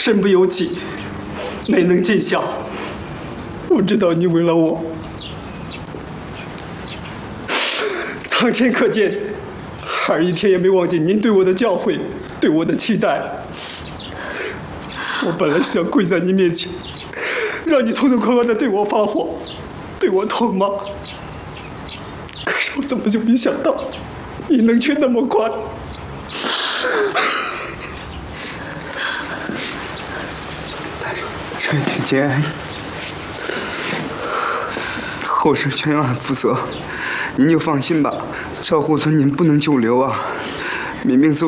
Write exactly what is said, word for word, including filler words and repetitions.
身不由己，没能尽孝。我知道你为了我，苍天可见，孩儿一天也没忘记您对我的教诲，对我的期待。我本来是想跪在你面前，让你痛痛快快的对我发火，对我痛骂。可是我怎么就没想到，你能去那么快？ 这请节，后事全由俺负责，您就放心吧。赵户村您不能久留啊，民兵司